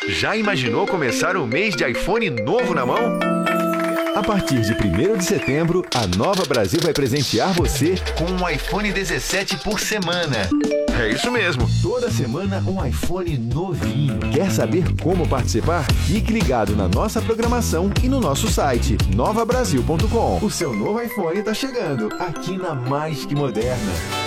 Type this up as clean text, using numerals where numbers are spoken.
Já imaginou começar um mês de iPhone novo na mão? A partir de 1º de setembro, a Nova Brasil vai presentear você com um iPhone 17 por semana. É isso mesmo. Toda semana um iPhone novinho. Quer saber como participar? Fique ligado na nossa programação e no nosso site novabrasil.com. O seu novo iPhone está chegando aqui na Mais Que Moderna.